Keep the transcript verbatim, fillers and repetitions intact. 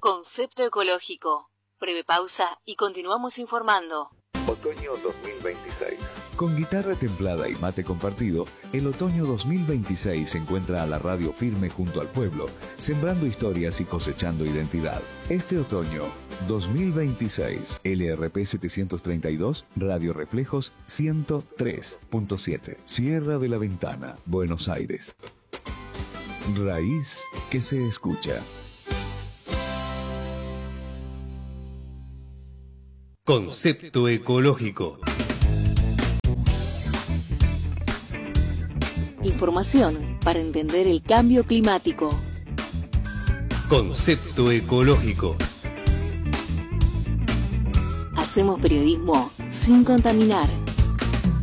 Concepto ecológico. Breve pausa y continuamos informando. Otoño dos mil veintiséis. Con guitarra templada y mate compartido, el otoño dos mil veintiséis se encuentra a la radio firme junto al pueblo, sembrando historias y cosechando identidad. Este otoño dos mil veintiséis, L R P setecientos treinta y dos, Radio Reflejos ciento tres punto siete, Sierra de la Ventana, Buenos Aires. Raíz que se escucha. Concepto ecológico. Información para entender el cambio climático. Concepto ecológico. Hacemos periodismo sin contaminar.